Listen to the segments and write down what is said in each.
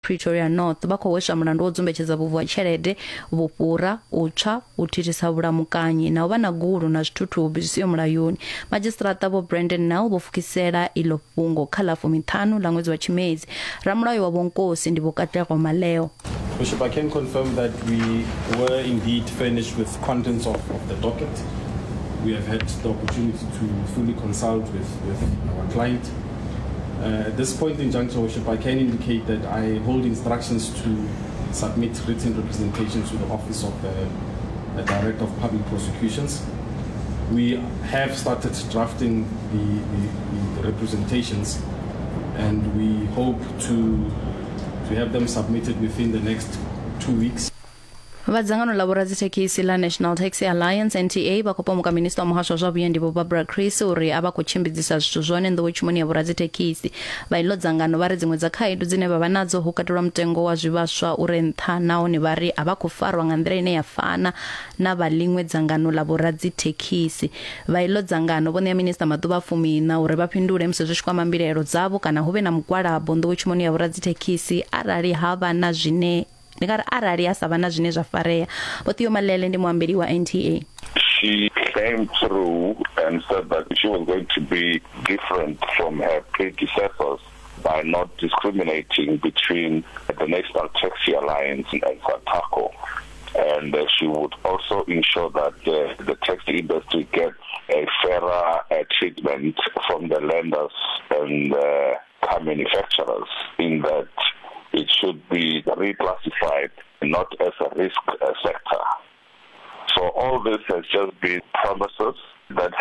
Pretoria North vha khou hweswa mulandu wo dzumbetshedza vhuvu ha tshelede, vhufhura, utswa, u thithisa vhulamukanyi na u vha na gulu na zwithuthubi zwi siho mulayoni. Magistrata vho Brandon Nell vho pfukisela iḽo fhungo kha ḽa 5 ḽa ṅwedzi wa Tshimedzi. Ramulayo wa Vho Nkosi ndi Vho Katlego Maleo. Bishop, I can confirm that we were indeed furnished with contents of the docket. We have had the opportunity to fully consult with our client. At this point in juncture, Bishop, I can indicate that I hold instructions to submit written representation to the Office of the Director of Public Prosecutions. We have started drafting the representations, and we hope to have them submitted within the next 2 weeks. Vadzangano la vhoradzithekhisi la National Taxi Alliance NTA vha khou pomoka minista wa muhasho wa zwa vhuendi Vho Barbara Chris uri a vha khou tshimbidzisa zwithu zwone nḓowetshumoni ya vhoradzithekhisi. Vha iḽo dzangano vha ri dziṅwe dza khaedu dzine vha vha nadzo hu katelwa mutengo wa zwivhaswa uri nṱha, nahone vha ri a vha khou farwa nga nḓila ine ya fana na vha ḽiṅwe dzangano la vhoradzithekhisi. Vha iḽo dzangano vho ṋea minista maḓuvha 14 uri vha fhindule musi zwi tshi kwama mbilaelo dzavho kana hu vhe na mugwalabo nḓowetshumoni ya vhoradzithekhisi arali ha vha na zwine arali ha sa vha na zwine zwa farea. Vho Theo Malele ndi muambeli wa NTA. She came through and said that she was going to be different from her predecessors by not discriminating between the National Taxi Alliance and SATACO. And she would also ensure that the taxi industry gets a fairer treatment from the lenders and car manufacturers, in that it should be reclassified not as a risk sector. So all this has just been promises that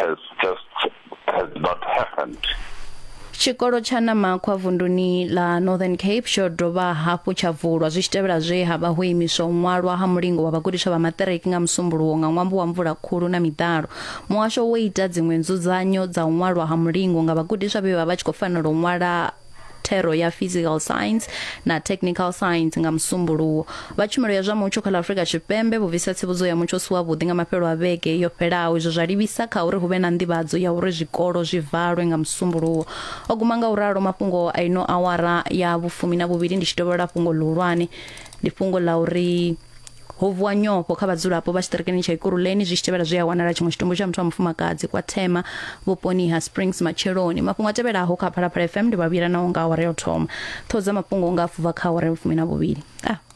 has not happened. Tshikolo tsha Namakwa vunduni la Northern Cape tsho dovha hafhu tsha vulwa zwi tshi tevhela zwe ha vha ho imiswa u ṅwalwa ha mulingo wa vhagudiswa vha maṱiriki nga musumbuluwo nga ṅwambo wa mvula khulu na miḓalo. Muhasho wo ita dziṅwe nzudzanyo dza u ṅwalwa ha mulingo nga vhagudiswa vhe vha tshi khou fanela u ṅwala thero ya physical science na technical science nga musumbuluwo. Vha tshumelo ya zwa mutsho kha Afrika Tshipembe vho bvisa tsivhudzo ya mutsho si wavhuḓi nga mafhelo a vhege yo fhelaho. Izwo zwa livhisa kha uri hu vhe na nḓivhadzo ya uri zwikolo zwi valwe nga musumbuluwo. O guma nga uralo mafhungo a ino awara ya vhufumi na vhuvhili ndi tshi dovholola fhungo ḽihulwane ndi fhungo ḽa uri ho vuwa nyofho kha vhadzulapo vha tshiṱirikini tsha Ikuruleni zwi tshi tevhela zwi a wanala tshiṅwe tshitumbu tsha muthu wa mufumakadzi kwa Thema vhuponi ha Springs Matsheloni. Mafhungo a tevhelaho kha Phalaphala FM ndi vhavhila naho nga awara ya u thoma. Ṱhodza mafhungo nga a fuva kha awara ya vhufumi na vhuvhili.